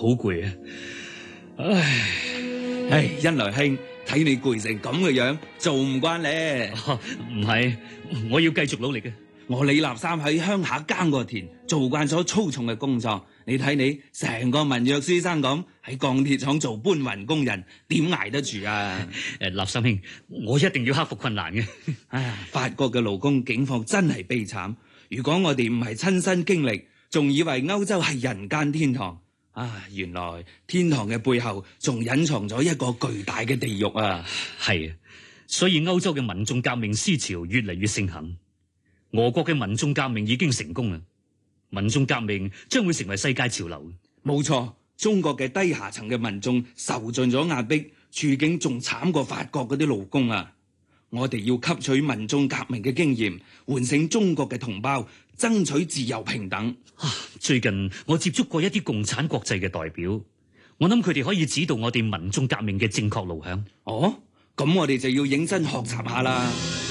好攰啊！ 唉，恩來兄，睇你攰成咁嘅樣，做唔慣咧。 唔係，我要繼續努力嘅。 我李立三喺鄉下耕過田，做慣咗粗重嘅工作。你睇你成個文弱書生咁，喺鋼鐵廠做搬運工人，點捱得住啊？ 立三兄，我一定要克服困難嘅。 法國嘅勞工境況真係悲慘。如果我哋唔係親身經歷，仲以為歐洲係人間天堂。原來天堂嘅背後仲隱藏咗一個巨大嘅地獄啊！ 係啊，所以歐洲嘅民眾革命思潮越嚟越盛行。俄國嘅民眾革命已經成功啦，民眾革命將會成為世界潮流。 冇錯，中國嘅低下層嘅民眾受盡咗壓迫，處境仲慘過法國嗰啲勞工啊！我哋要吸取民眾革命嘅經驗，喚醒中國嘅同胞，爭取自由平等。 最近我接觸過一啲共產國際嘅代表，我諗佢哋可以指導我哋民眾革命嘅正確路向。 咁我哋就要認真學習下啦。